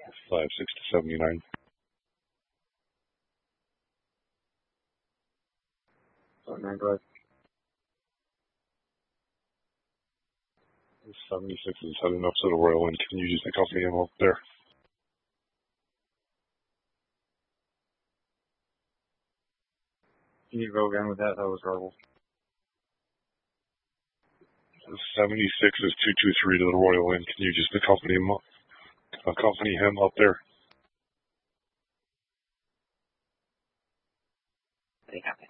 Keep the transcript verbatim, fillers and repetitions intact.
five six to seventy-nine. seventy-nine, go ahead. seventy-six is heading up to the Royal Inn. Can you just accompany him up there? Can you go again with that? That was horrible. seventy-six is two two three to the Royal Inn. Can you just accompany him up, accompany him up there? Yeah.